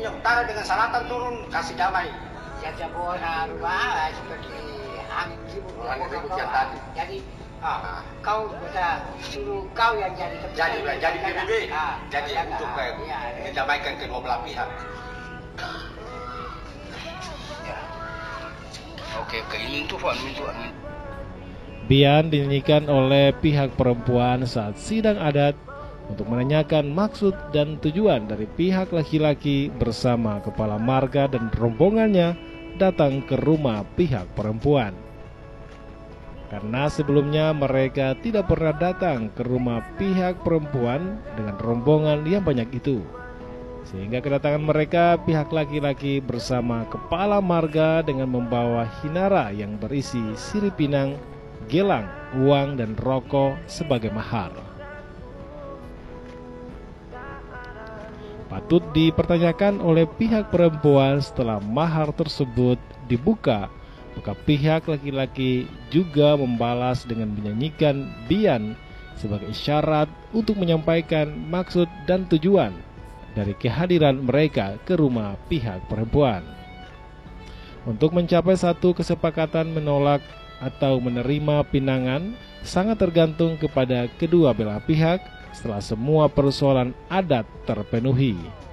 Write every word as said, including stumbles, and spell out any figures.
punya utara dengan selatan turun kasih damai. Jajah bola rumah seperti angin ribut. Angin ribut yang tadi. Jadi ah, kau bisa suruh kau yang jadi jadi jadi P B B. Ah, jadi jaga. untuk Ah, iya, mendamaikan kedua belah pihak. Ya. Oke, oke, ini tuh Pak, ini tuh. Bian dinyanyikan oleh pihak perempuan saat sidang adat untuk menanyakan maksud dan tujuan dari pihak laki-laki bersama kepala marga dan rombongannya datang ke rumah pihak perempuan. Karena sebelumnya mereka tidak pernah datang ke rumah pihak perempuan dengan rombongan yang banyak itu. Sehingga kedatangan mereka pihak laki-laki bersama kepala marga dengan membawa hinara yang berisi sirip pinang, gelang, uang, dan rokok sebagai mahar. Patut dipertanyakan oleh pihak perempuan setelah mahar tersebut dibuka, maka pihak laki-laki juga membalas dengan menyanyikan bian sebagai isyarat untuk menyampaikan maksud dan tujuan dari kehadiran mereka ke rumah pihak perempuan. Untuk mencapai satu kesepakatan menolak atau menerima pinangan sangat tergantung kepada kedua belah pihak setelah semua persoalan adat terpenuhi.